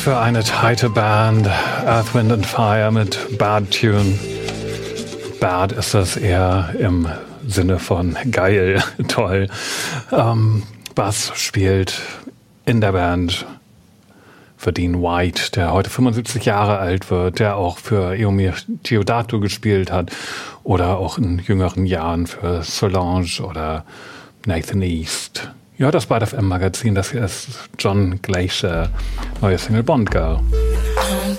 für eine tighte Band. Earth, Wind and Fire mit Bad Tune. Bad ist das eher im Sinne von geil, toll. Bass spielt in der Band für Dean White, der heute 75 Jahre alt wird, der auch für Eumir Deodato gespielt hat oder auch in jüngeren Jahren für Solange oder Nathan East. Ja, das Byte FM Magazin, das hier ist John Glacier, neue Single Bond Girl.